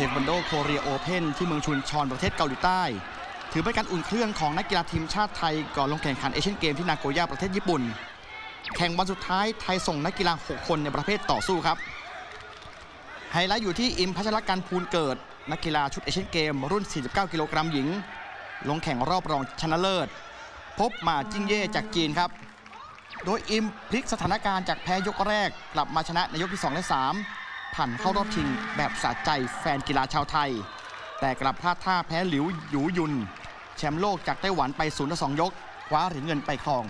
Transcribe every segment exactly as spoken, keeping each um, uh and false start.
ควันโดโคเรียโอเพ่นที่เมืองชุนชอนประเทศเกาหลีใต้ถือเป็นการอุ่นเครื่องของนักกีฬาทีมชาติไทยก่อนลงแข่งขันเอเชียนเกมที่นาโกย่าประเทศญี่ปุ่นแข่งวันสุดท้ายไทยส่งนักกีฬาหกคนในประเภทต่อสู้ครับไฮไลท์อยู่ที่อิมพัชรกันภูลเกิดนักกีฬาชุดเอเชียนเกมรุ่นสี่สิบเก้ากิโลกรัมหญิงลงแข่งรอบรองชนะเลิศพบมาจิ้งเย่จากจีนครับโดยอิมพลิกสถานการณ์จากแพ้ยกแรกกลับมาชนะในยกที่สองและสามผ่านเข้ารอบชิงแบบสะใจแฟนกีฬาชาวไทยแต่กลับพลาดท่าแพ้หลิวหยูยุนแชมป์โลกจากไต้หวันไปศูนย์ต่อสองยกคว้าเหรียญเงินไปครอง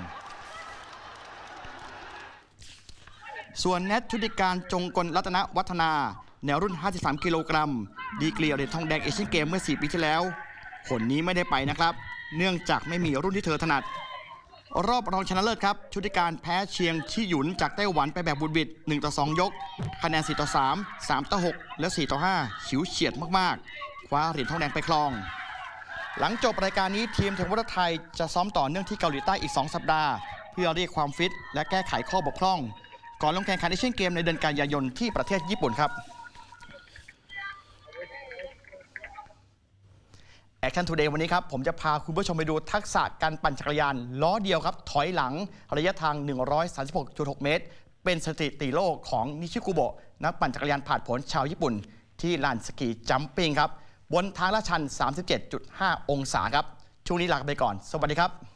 ส่วนแนทชุติการจงกลรัตนวัฒนาแนวรุ่นห้าสิบสามกิโลกรัมดีกรีเหรียญทองแดงเอเชียนเกมเมื่อสี่ปีที่แล้วคนนี้ไม่ได้ไปนะครับเนื่องจากไม่มีรุ่นที่เธอถนัดรอบรองชนะเลิศครับชุติการแพ้เชียงชี่หยุนจากไต้หวันไปแบบบุดบิดหนึ่งต่อสองยกคะแนนสี่ต่อสาม สามต่อหกและสี่ต่อห้าฉิวเฉียดมากๆคว้าเหรียญทองแดงไปครองหลังจบรายการนี้ทีมเทควันโดไทยจะซ้อมต่อเนื่องที่เกาหลีใต้อีกสองสัปดาห์เพื่อเรียกความฟิตและแก้ไขข้อบกพร่องก่อนลงแข่งขันเอเชียนเกมในเดือนกันยายนที่ประเทศญี่ปุ่นครับแอคชั่นทูเดย์วันนี้ครับผมจะพาคุณผู้ชมไปดูทักษะการปั่นจักรยานล้อเดียวครับถอยหลังระยะทาง หนึ่งร้อยสามสิบหกจุดหก เมตรเป็นสถิติโลกของนิชิคุโบะนักปั่นจักรยานผ่านผลชาวญี่ปุ่นที่ลานสกีจัมปิ้งครับบนทางลาดชัน สามสิบเจ็ดจุดห้า องศาครับช่วงนี้ลาไปก่อนสวัสดีครับ